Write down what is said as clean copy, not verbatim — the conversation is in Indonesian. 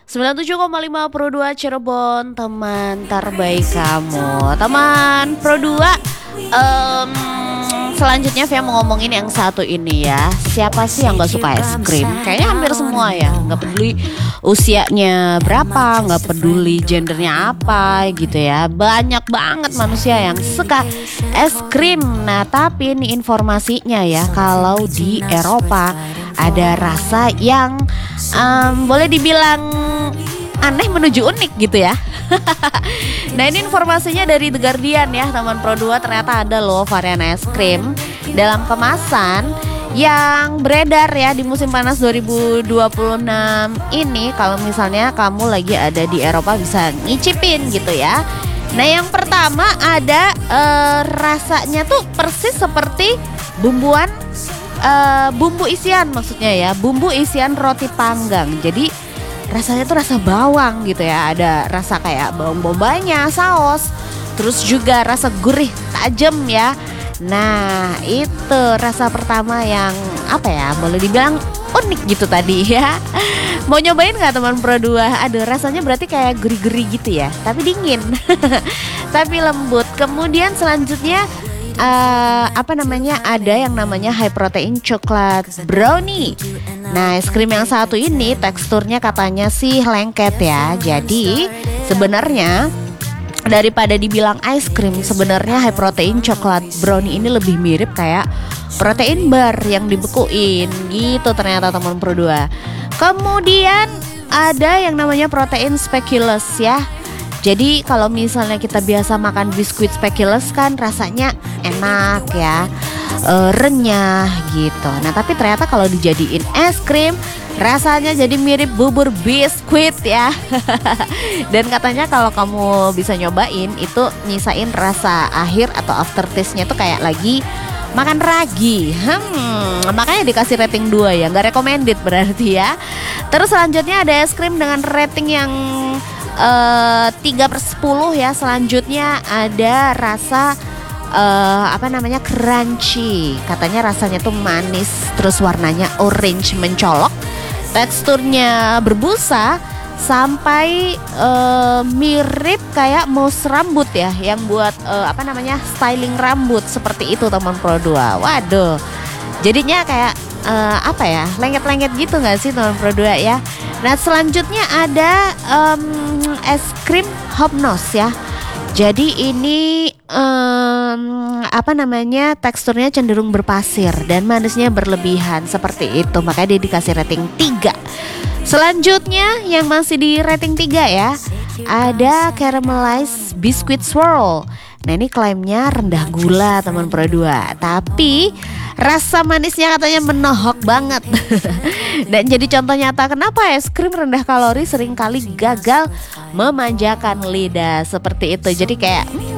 97,5 Pro 2 Cirebon, teman terbaik kamu. Teman Pro 2, selanjutnya Via mau ngomongin yang satu ini ya. Siapa sih yang gak suka es krim? Kayaknya hampir semua ya. Gak peduli usianya berapa, gak peduli gendernya apa gitu ya. Banyak banget manusia yang suka es krim. Nah tapi ini informasinya ya, kalau di Eropa ada rasa yang boleh dibilang aneh menuju unik gitu ya. Nah ini informasinya dari The Guardian ya teman Pro 2. Ternyata ada loh varian es krim dalam kemasan yang beredar ya di musim panas 2026 ini. Kalau misalnya kamu lagi ada di Eropa bisa ngicipin gitu ya. Nah yang pertama ada rasanya tuh persis seperti bumbu isian, maksudnya ya bumbu isian roti panggang. Jadi rasanya tuh rasa bawang gitu ya. Ada rasa kayak bawang bombanya, saus, terus juga rasa gurih tajam ya. Nah itu rasa pertama yang apa ya, boleh dibilang unik gitu tadi ya. Mau nyobain gak teman Pro 2? Aduh rasanya berarti kayak gurih-gurih gitu ya, tapi dingin tapi lembut. Kemudian selanjutnya ada yang namanya high protein coklat brownie. Nah es krim yang satu ini teksturnya katanya sih lengket ya. Jadi sebenarnya daripada dibilang ice cream, sebenarnya high protein coklat brownie ini lebih mirip kayak protein bar yang dibekuin gitu ternyata teman Pro 2. Kemudian ada yang namanya protein speculoos ya. Jadi kalau misalnya kita biasa makan biskuit speculoos kan rasanya enak ya, renyah gitu. Nah tapi ternyata kalau dijadiin es krim rasanya jadi mirip bubur biskuit ya. Dan katanya kalau kamu bisa nyobain itu nyisain rasa akhir atau aftertaste-nya tuh kayak lagi makan ragi. Makanya dikasih rating 2 ya, gak recommended berarti ya. Terus selanjutnya ada es krim dengan rating yang 3/10 ya. Selanjutnya ada rasa crunchy. Katanya rasanya tuh manis, terus warnanya orange mencolok, teksturnya berbusa sampai mirip kayak mousse rambut ya, yang buat styling rambut seperti itu teman Pro 2. Waduh, jadinya kayak lengket-lengket gitu nggak sih teman Pro 2 ya. Nah selanjutnya ada es krim Hopnos ya. Jadi ini teksturnya cenderung berpasir dan manisnya berlebihan seperti itu, makanya dia dikasih rating 3. Selanjutnya yang masih di rating 3 ya, ada caramelized biscuit swirl. Nah ini klaimnya rendah gula teman Pro 2, tapi rasa manisnya katanya menohok banget. Dan jadi contoh nyata kenapa es krim rendah kalori seringkali gagal memanjakan lidah seperti itu. Jadi kayak